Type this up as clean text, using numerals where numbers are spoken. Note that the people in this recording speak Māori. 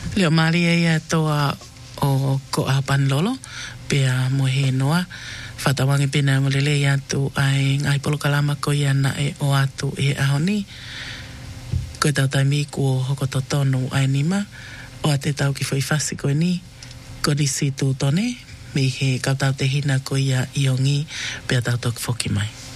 Leo mari e toa o ko a panlolo pea mo he noa whatawangi pina mo lele i atu ai ngai polo kalama ko i ana e o atu e ahoni ko tau taimi ko hoko totonu ai nima o a te tau ki whai whasi ko ni ko nisi tū tone me he kautau te hina ko ia iongi pea tau toki whoki mai.